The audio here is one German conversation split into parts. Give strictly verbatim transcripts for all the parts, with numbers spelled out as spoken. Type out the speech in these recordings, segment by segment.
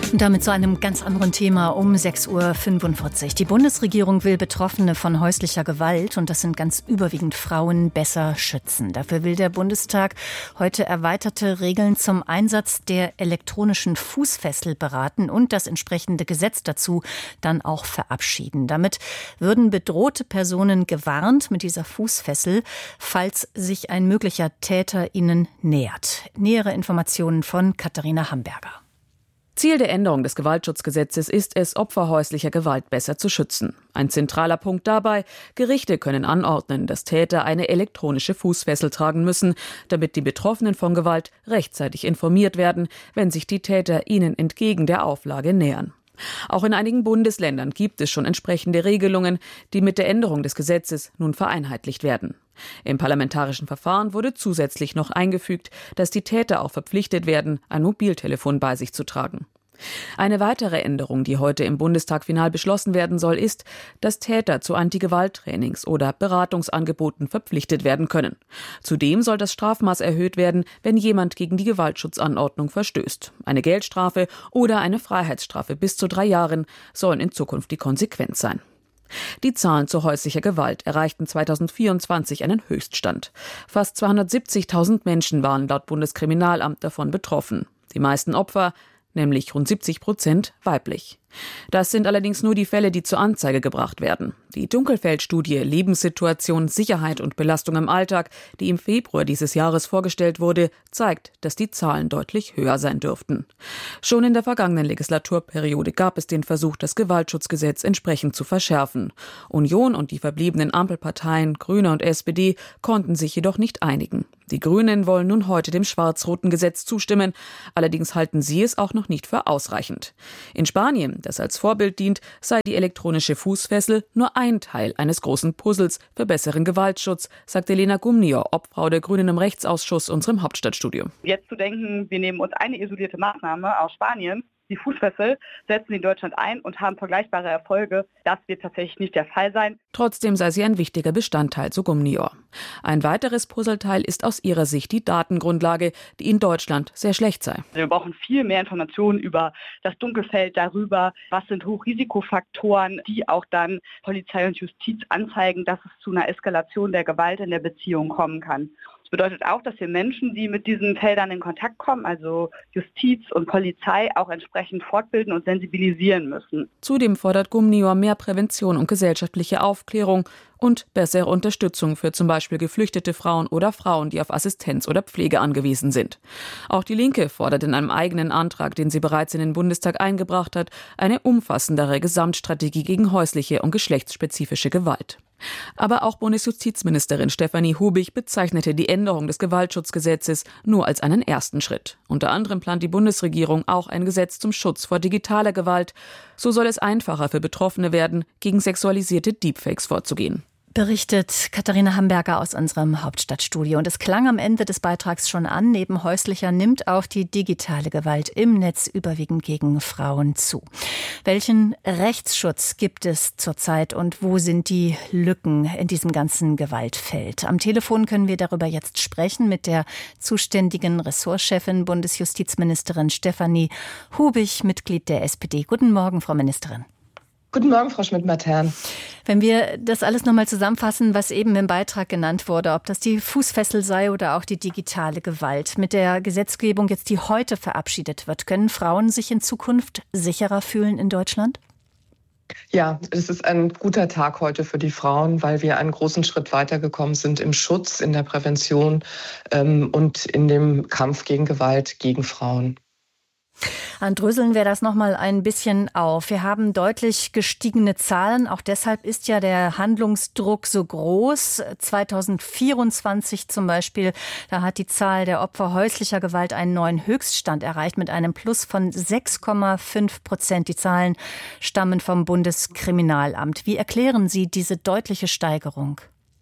Und damit zu einem ganz anderen Thema um sechs Uhr fünfundvierzig. Die Bundesregierung will Betroffene von häuslicher Gewalt, und das sind ganz überwiegend Frauen, besser schützen. Dafür will der Bundestag heute erweiterte Regeln zum Einsatz der elektronischen Fußfessel beraten und das entsprechende Gesetz dazu dann auch verabschieden. Damit würden bedrohte Personen gewarnt mit dieser Fußfessel, falls sich ein möglicher Täter ihnen nähert. Nähere Informationen von Katharina Hamberger. Ziel der Änderung des Gewaltschutzgesetzes ist es, Opfer häuslicher Gewalt besser zu schützen. Ein zentraler Punkt dabei: Gerichte können anordnen, dass Täter eine elektronische Fußfessel tragen müssen, damit die Betroffenen von Gewalt rechtzeitig informiert werden, wenn sich die Täter ihnen entgegen der Auflage nähern. Auch in einigen Bundesländern gibt es schon entsprechende Regelungen, die mit der Änderung des Gesetzes nun vereinheitlicht werden. Im parlamentarischen Verfahren wurde zusätzlich noch eingefügt, dass die Täter auch verpflichtet werden, ein Mobiltelefon bei sich zu tragen. Eine weitere Änderung, die heute im Bundestag final beschlossen werden soll, ist, dass Täter zu Anti-Gewalt-Trainings oder Beratungsangeboten verpflichtet werden können. Zudem soll das Strafmaß erhöht werden, wenn jemand gegen die Gewaltschutzanordnung verstößt. Eine Geldstrafe oder eine Freiheitsstrafe bis zu drei Jahren sollen in Zukunft die Konsequenz sein. Die Zahlen zu häuslicher Gewalt erreichten zweitausendvierundzwanzig einen Höchststand. Fast zweihundertsiebzigtausend Menschen waren laut Bundeskriminalamt davon betroffen. Die meisten Opfer, nämlich rund siebzig Prozent, weiblich. Das sind allerdings nur die Fälle, die zur Anzeige gebracht werden. Die Dunkelfeld-Studie Lebenssituation, Sicherheit und Belastung im Alltag, die im Februar dieses Jahres vorgestellt wurde, zeigt, dass die Zahlen deutlich höher sein dürften. Schon in der vergangenen Legislaturperiode gab es den Versuch, das Gewaltschutzgesetz entsprechend zu verschärfen. Union und die verbliebenen Ampelparteien, Grüne und S P D, konnten sich jedoch nicht einigen. Die Grünen wollen nun heute dem schwarz-roten Gesetz zustimmen, allerdings halten sie es auch noch nicht für ausreichend. In Spanien, das als Vorbild dient, sei die elektronische Fußfessel nur ein Teil eines großen Puzzles für besseren Gewaltschutz, sagte Lena Gumnior, Obfrau der Grünen im Rechtsausschuss, unserem Hauptstadtstudio. Jetzt zu denken, wir nehmen uns eine isolierte Maßnahme aus Spanien, die Fußfessel, setzen sie in Deutschland ein und haben vergleichbare Erfolge, das wird tatsächlich nicht der Fall sein. Trotzdem sei sie ein wichtiger Bestandteil, so Gumnior. Ein weiteres Puzzleteil ist aus ihrer Sicht die Datengrundlage, die in Deutschland sehr schlecht sei. Wir brauchen viel mehr Informationen über das Dunkelfeld, darüber, was sind Hochrisikofaktoren, die auch dann Polizei und Justiz anzeigen, dass es zu einer Eskalation der Gewalt in der Beziehung kommen kann. Das bedeutet auch, dass wir Menschen, die mit diesen Feldern in Kontakt kommen, also Justiz und Polizei, auch entsprechend fortbilden und sensibilisieren müssen. Zudem fordert Gumnior mehr Prävention und gesellschaftliche Aufklärung und bessere Unterstützung für zum Beispiel geflüchtete Frauen oder Frauen, die auf Assistenz oder Pflege angewiesen sind. Auch die Linke fordert in einem eigenen Antrag, den sie bereits in den Bundestag eingebracht hat, eine umfassendere Gesamtstrategie gegen häusliche und geschlechtsspezifische Gewalt. Aber auch Bundesjustizministerin Stefanie Hubich bezeichnete die Änderung des Gewaltschutzgesetzes nur als einen ersten Schritt. Unter anderem plant die Bundesregierung auch ein Gesetz zum Schutz vor digitaler Gewalt. So soll es einfacher für Betroffene werden, gegen sexualisierte Deepfakes vorzugehen. Berichtet Katharina Hamberger aus unserem Hauptstadtstudio. Und es klang am Ende des Beitrags schon an, neben häuslicher nimmt auch die digitale Gewalt im Netz überwiegend gegen Frauen zu. Welchen Rechtsschutz gibt es zurzeit und wo sind die Lücken in diesem ganzen Gewaltfeld? Am Telefon können wir darüber jetzt sprechen mit der zuständigen Ressortchefin, Bundesjustizministerin Stefanie Hubich, Mitglied der S P D. Guten Morgen, Frau Ministerin. Guten Morgen, Frau Schmidt-Matern. Wenn wir das alles nochmal zusammenfassen, was eben im Beitrag genannt wurde, ob das die Fußfessel sei oder auch die digitale Gewalt, mit der Gesetzgebung jetzt, die heute verabschiedet wird, können Frauen sich in Zukunft sicherer fühlen in Deutschland? Ja, es ist ein guter Tag heute für die Frauen, weil wir einen großen Schritt weitergekommen sind im Schutz, in der Prävention ähm, und in dem Kampf gegen Gewalt gegen Frauen. Dann dröseln wir das noch mal ein bisschen auf. Wir haben deutlich gestiegene Zahlen. Auch deshalb ist ja der Handlungsdruck so groß. zweitausendvierundzwanzig zum Beispiel, da hat die Zahl der Opfer häuslicher Gewalt einen neuen Höchststand erreicht mit einem Plus von sechs Komma fünf Prozent. Die Zahlen stammen vom Bundeskriminalamt. Wie erklären Sie diese deutliche Steigerung?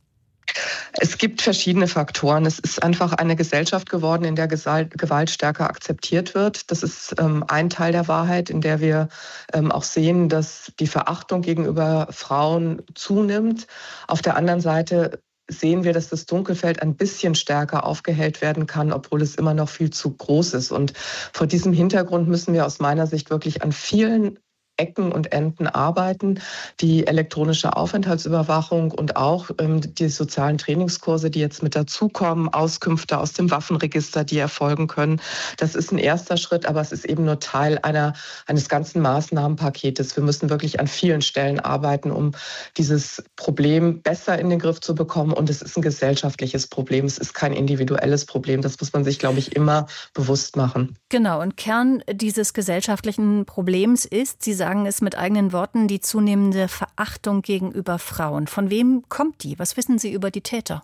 Es gibt verschiedene Faktoren. Es ist einfach eine Gesellschaft geworden, in der Gewalt stärker akzeptiert wird. Das ist ähm, ein Teil der Wahrheit, in der wir ähm, auch sehen, dass die Verachtung gegenüber Frauen zunimmt. Auf der anderen Seite sehen wir, dass das Dunkelfeld ein bisschen stärker aufgehellt werden kann, obwohl es immer noch viel zu groß ist. Und vor diesem Hintergrund müssen wir aus meiner Sicht wirklich an vielen Ecken und Enden arbeiten. Die elektronische Aufenthaltsüberwachung und auch ähm, die sozialen Trainingskurse, die jetzt mit dazukommen, Auskünfte aus dem Waffenregister, die erfolgen können. Das ist ein erster Schritt, aber es ist eben nur Teil einer, eines ganzen Maßnahmenpaketes. Wir müssen wirklich an vielen Stellen arbeiten, um dieses Problem besser in den Griff zu bekommen. Und es ist ein gesellschaftliches Problem. Es ist kein individuelles Problem. Das muss man sich, glaube ich, immer bewusst machen. Genau. Und Kern dieses gesellschaftlichen Problems ist, Sie sagen es mit eigenen Worten, die zunehmende Verachtung gegenüber Frauen. Von wem kommt die? Was wissen Sie über die Täter?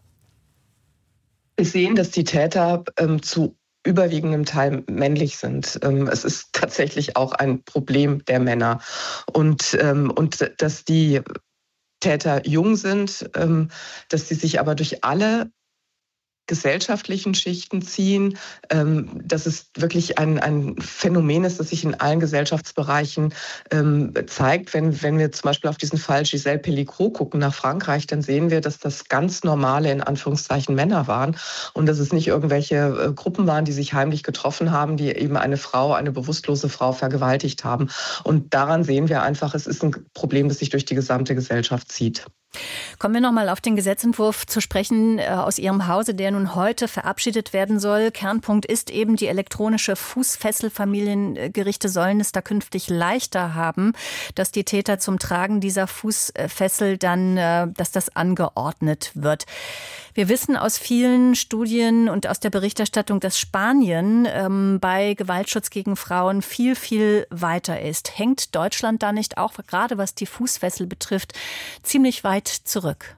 Wir sehen, dass die Täter ähm, zu überwiegendem Teil männlich sind. Ähm, es ist tatsächlich auch ein Problem der Männer. Und, ähm, und dass die Täter jung sind, ähm, dass sie sich aber durch alle gesellschaftlichen Schichten ziehen, ähm, dass es wirklich ein, ein Phänomen ist, das sich in allen Gesellschaftsbereichen ähm, zeigt. Wenn, wenn wir zum Beispiel auf diesen Fall Gisèle Pelicot gucken nach Frankreich, dann sehen wir, dass das ganz normale, in Anführungszeichen, Männer waren und dass es nicht irgendwelche äh, Gruppen waren, die sich heimlich getroffen haben, die eben eine Frau, eine bewusstlose Frau vergewaltigt haben. Und daran sehen wir einfach, es ist ein Problem, das sich durch die gesamte Gesellschaft zieht. Kommen wir noch mal auf den Gesetzentwurf zu sprechen äh, aus Ihrem Hause, der nun heute verabschiedet werden soll. Kernpunkt ist eben die elektronische Fußfessel. Familiengerichte sollen es da künftig leichter haben, dass die Täter zum Tragen dieser Fußfessel dann, äh, dass das angeordnet wird. Wir wissen aus vielen Studien und aus der Berichterstattung, dass Spanien ähm, bei Gewaltschutz gegen Frauen viel, viel weiter ist. Hängt Deutschland da nicht auch, gerade was die Fußfessel betrifft, ziemlich weit zurück?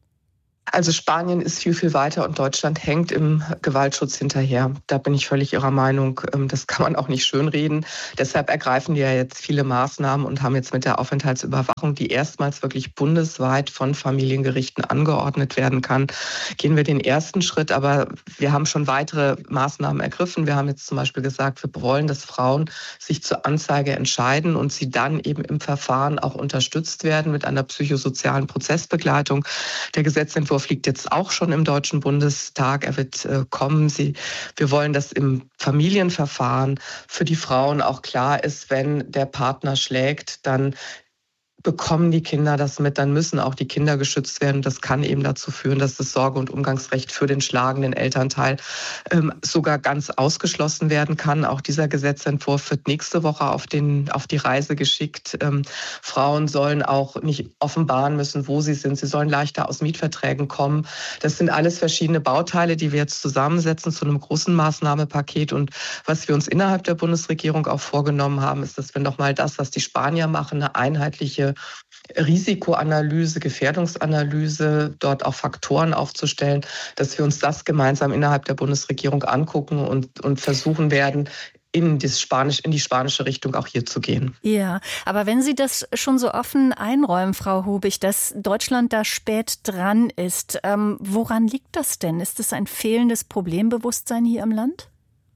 Also Spanien ist viel, viel weiter und Deutschland hängt im Gewaltschutz hinterher. Da bin ich völlig Ihrer Meinung. Das kann man auch nicht schönreden. Deshalb ergreifen die ja jetzt viele Maßnahmen und haben jetzt mit der Aufenthaltsüberwachung, die erstmals wirklich bundesweit von Familiengerichten angeordnet werden kann, gehen wir den ersten Schritt. Aber wir haben schon weitere Maßnahmen ergriffen. Wir haben jetzt zum Beispiel gesagt, wir wollen, dass Frauen sich zur Anzeige entscheiden und sie dann eben im Verfahren auch unterstützt werden mit einer psychosozialen Prozessbegleitung. Der Gesetzentwurf liegt jetzt auch schon im Deutschen Bundestag. Er wird äh, kommen. Sie, wir wollen, dass im Familienverfahren für die Frauen auch klar ist, wenn der Partner schlägt, dann bekommen die Kinder das mit, dann müssen auch die Kinder geschützt werden. Das kann eben dazu führen, dass das Sorge- und Umgangsrecht für den schlagenden Elternteil ähm, sogar ganz ausgeschlossen werden kann. Auch dieser Gesetzentwurf wird nächste Woche auf, den, auf die Reise geschickt. Ähm, Frauen sollen auch nicht offenbaren müssen, wo sie sind. Sie sollen leichter aus Mietverträgen kommen. Das sind alles verschiedene Bauteile, die wir jetzt zusammensetzen zu einem großen Maßnahmenpaket. Und was wir uns innerhalb der Bundesregierung auch vorgenommen haben, ist, dass wir nochmal das, was die Spanier machen, eine einheitliche Risikoanalyse, Gefährdungsanalyse, dort auch Faktoren aufzustellen, dass wir uns das gemeinsam innerhalb der Bundesregierung angucken und, und versuchen werden, in, das Spanisch, in die spanische Richtung auch hier zu gehen. Ja, aber wenn Sie das schon so offen einräumen, Frau Hubig, dass Deutschland da spät dran ist, ähm, woran liegt das denn? Ist es ein fehlendes Problembewusstsein hier im Land?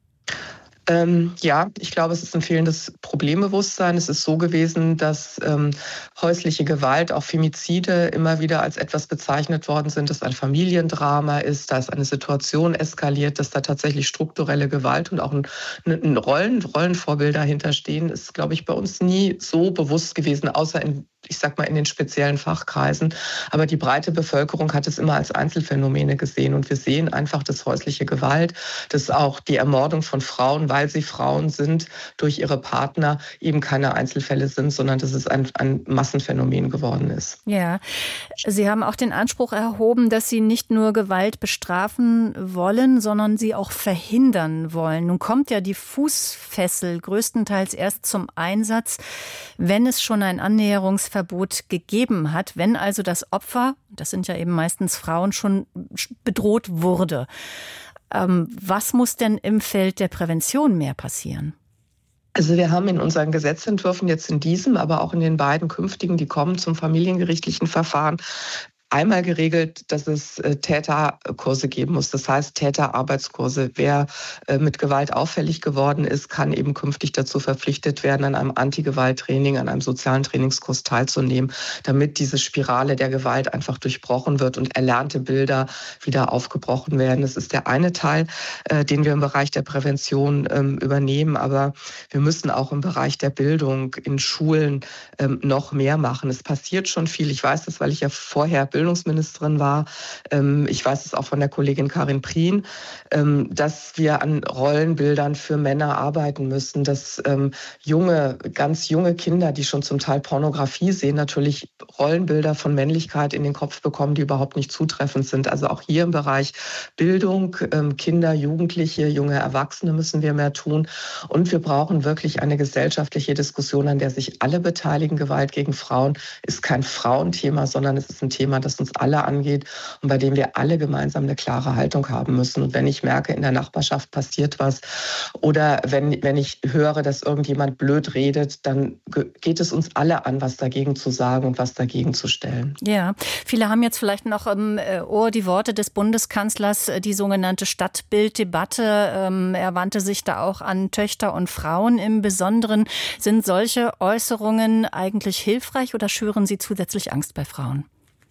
Ähm, ja, ich glaube, es ist ein fehlendes Problembewusstsein. Es ist so gewesen, dass ähm, häusliche Gewalt, auch Femizide, immer wieder als etwas bezeichnet worden sind, dass ein Familiendrama ist, da ist eine Situation eskaliert, dass da tatsächlich strukturelle Gewalt und auch ein, ein Rollen, Rollenvorbild dahinter stehen, ist, glaube ich, bei uns nie so bewusst gewesen, außer in, ich sag mal, in den speziellen Fachkreisen. Aber die breite Bevölkerung hat es immer als Einzelfänomene gesehen. Und wir sehen einfach, dass häusliche Gewalt, dass auch die Ermordung von Frauen, weil sie Frauen sind, durch ihre Partner eben keine Einzelfälle sind, sondern dass es ein, ein Massenphänomen geworden ist. Ja, Sie haben auch den Anspruch erhoben, dass Sie nicht nur Gewalt bestrafen wollen, sondern sie auch verhindern wollen. Nun kommt ja die Fußfessel größtenteils erst zum Einsatz, wenn es schon ein Annäherungsverbot gegeben hat, wenn also das Opfer, das sind ja eben meistens Frauen, schon bedroht wurde. Was muss denn im Feld der Prävention mehr passieren? Also wir haben in unseren Gesetzentwürfen jetzt in diesem, aber auch in den beiden künftigen, die kommen zum familiengerichtlichen Verfahren, einmal geregelt, dass es Täterkurse geben muss. Das heißt Täterarbeitskurse. Wer mit Gewalt auffällig geworden ist, kann eben künftig dazu verpflichtet werden, an einem Anti-Gewalt-Training, an einem sozialen Trainingskurs teilzunehmen, damit diese Spirale der Gewalt einfach durchbrochen wird und erlernte Bilder wieder aufgebrochen werden. Das ist der eine Teil, den wir im Bereich der Prävention übernehmen. Aber wir müssen auch im Bereich der Bildung in Schulen noch mehr machen. Es passiert schon viel. Ich weiß das, weil ich ja vorher Bildungsministerin war. Ich weiß es auch von der Kollegin Karin Prien, dass wir an Rollenbildern für Männer arbeiten müssen, dass junge, ganz junge Kinder, die schon zum Teil Pornografie sehen, natürlich Rollenbilder von Männlichkeit in den Kopf bekommen, die überhaupt nicht zutreffend sind. Also auch hier im Bereich Bildung, Kinder, Jugendliche, junge Erwachsene müssen wir mehr tun. Und wir brauchen wirklich eine gesellschaftliche Diskussion, an der sich alle beteiligen. Gewalt gegen Frauen ist kein Frauenthema, sondern es ist ein Thema, das uns alle angeht und bei dem wir alle gemeinsam eine klare Haltung haben müssen. Und wenn ich merke, in der Nachbarschaft passiert was oder wenn, wenn ich höre, dass irgendjemand blöd redet, dann geht es uns alle an, was dagegen zu sagen und was dagegen zu stellen. Ja, viele haben jetzt vielleicht noch im Ohr die Worte des Bundeskanzlers, die sogenannte Stadtbilddebatte. Er wandte sich da auch an Töchter und Frauen im Besonderen. Sind solche Äußerungen eigentlich hilfreich oder schüren sie zusätzlich Angst bei Frauen?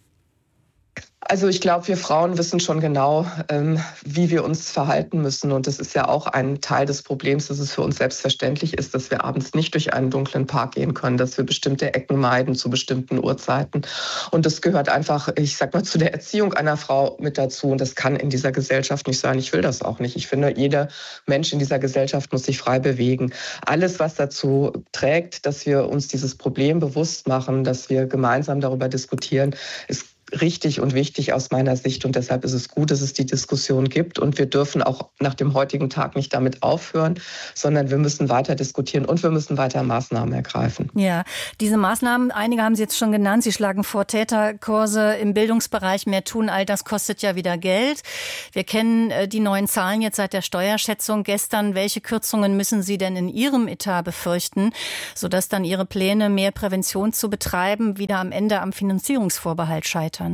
Also ich glaube, wir Frauen wissen schon genau, ähm, wie wir uns verhalten müssen. Und das ist ja auch ein Teil des Problems, dass es für uns selbstverständlich ist, dass wir abends nicht durch einen dunklen Park gehen können, dass wir bestimmte Ecken meiden zu bestimmten Uhrzeiten. Und das gehört einfach, ich sag mal, zu der Erziehung einer Frau mit dazu. Und das kann in dieser Gesellschaft nicht sein. Ich will das auch nicht. Ich finde, jeder Mensch in dieser Gesellschaft muss sich frei bewegen. Alles, was dazu trägt, dass wir uns dieses Problem bewusst machen, dass wir gemeinsam darüber diskutieren, ist richtig und wichtig aus meiner Sicht. Und deshalb ist es gut, dass es die Diskussion gibt. Und wir dürfen auch nach dem heutigen Tag nicht damit aufhören, sondern wir müssen weiter diskutieren und wir müssen weiter Maßnahmen ergreifen. Ja, diese Maßnahmen, einige haben Sie jetzt schon genannt. Sie schlagen vor, Täterkurse im Bildungsbereich mehr tun. All das kostet ja wieder Geld. Wir kennen die neuen Zahlen jetzt seit der Steuerschätzung gestern. Welche Kürzungen müssen Sie denn in Ihrem Etat befürchten, sodass dann Ihre Pläne, mehr Prävention zu betreiben, wieder am Ende am Finanzierungsvorbehalt scheitern?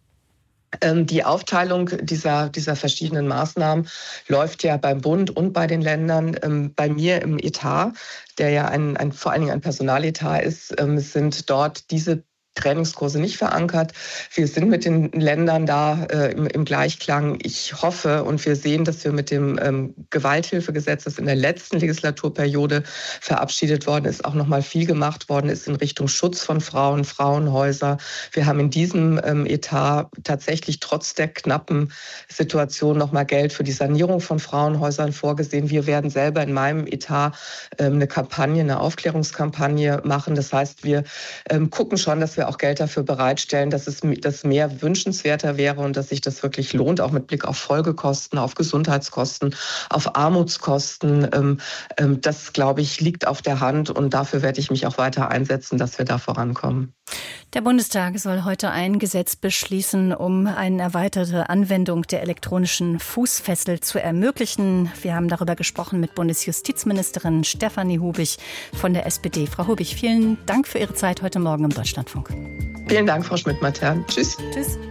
Die Aufteilung dieser, dieser verschiedenen Maßnahmen läuft ja beim Bund und bei den Ländern. Bei mir im Etat, der ja ein, ein, vor allen Dingen ein Personaletat ist, sind dort diese Trainingskurse nicht verankert. Wir sind mit den Ländern da äh, im, im Gleichklang. Ich hoffe und wir sehen, dass wir mit dem ähm, Gewalthilfegesetz, das in der letzten Legislaturperiode verabschiedet worden ist, auch noch mal viel gemacht worden ist in Richtung Schutz von Frauen, Frauenhäuser. Wir haben in diesem ähm, Etat tatsächlich trotz der knappen Situation noch mal Geld für die Sanierung von Frauenhäusern vorgesehen. Wir werden selber in meinem Etat ähm, eine Kampagne, eine Aufklärungskampagne machen. Das heißt, wir ähm, gucken schon, dass wir auch Geld dafür bereitstellen, dass es das mehr wünschenswerter wäre und dass sich das wirklich lohnt, auch mit Blick auf Folgekosten, auf Gesundheitskosten, auf Armutskosten. Das, glaube ich, liegt auf der Hand und dafür werde ich mich auch weiter einsetzen, dass wir da vorankommen. Der Bundestag soll heute ein Gesetz beschließen, um eine erweiterte Anwendung der elektronischen Fußfessel zu ermöglichen. Wir haben darüber gesprochen mit Bundesjustizministerin Stefanie Hubich von der S P D. Frau Hubich, vielen Dank für Ihre Zeit heute Morgen im Deutschlandfunk. Vielen Dank, Frau Schmidt-Matern. Tschüss. Tschüss.